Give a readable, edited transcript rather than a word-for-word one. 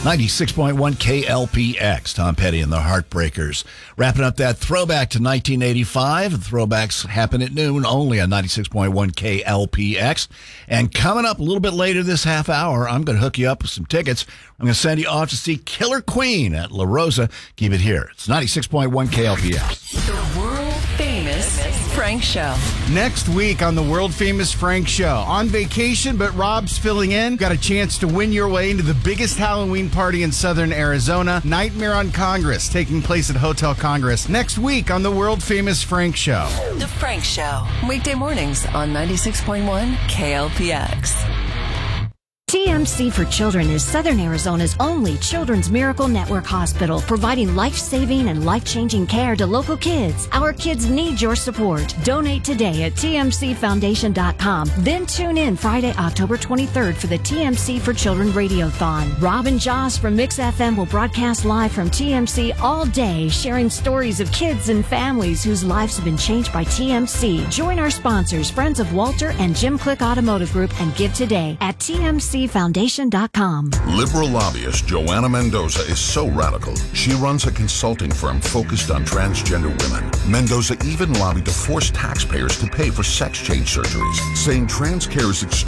96.1 KLPX. Tom Petty and the Heartbreakers. Wrapping up that throwback to 1985. The throwbacks happen at noon only on 96.1 KLPX. And coming up a little bit later this half hour, I'm going to hook you up with some tickets. I'm going to send you off to see Killer Queen at La Rosa. Keep it here. It's 96.1 KLPX. The world-famous Frank Show. Next week on the world-famous Frank Show. On vacation, but Rob's filling in. Got a chance to win your way into the biggest Halloween party in southern Arizona. Nightmare on Congress, taking place at Hotel Congress. Next week on the world-famous Frank Show. The Frank Show. Weekday mornings on 96.1 KLPX. TMC for Children is Southern Arizona's only Children's Miracle Network hospital, providing life-saving and life-changing care to local kids. Our kids need your support. Donate today at tmcfoundation.com. Then tune in Friday, October 23rd for the TMC for Children Radiothon. Rob and Joss from Mix FM will broadcast live from TMC all day, sharing stories of kids and families whose lives have been changed by TMC. Join our sponsors, Friends of Walter and Jim Click Automotive Group, and give today at TMCfoundation.com. Liberal lobbyist Joanna Mendoza is so radical, she runs a consulting firm focused on transgender women. Mendoza even lobbied to force taxpayers to pay for sex change surgeries, saying trans care is